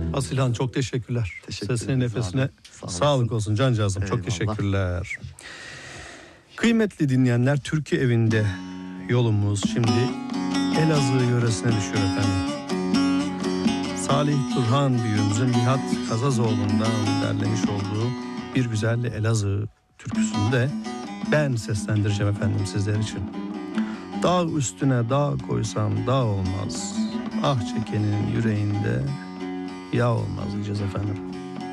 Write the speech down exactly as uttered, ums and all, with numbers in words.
Asilhan çok teşekkürler. Teşekkür Sesine ederiz nefesine abi. Sağ olasın. sağlık olsun cancağızım. Çok Eyvallah. teşekkürler. Kıymetli dinleyenler, Türkü Evi'nde yolumuz şimdi Elazığ yöresine düşüyor efendim. Salih Turhan büyüğümüzün Nihat Kazazoğlu'ndan derlemiş olduğu bir güzel Elazığ türküsünü de ben seslendireceğim efendim sizler için. Dağ üstüne dağ koysam dağ olmaz. Ah çekenin yüreğinde yağ olmaz diyeceğiz efendim.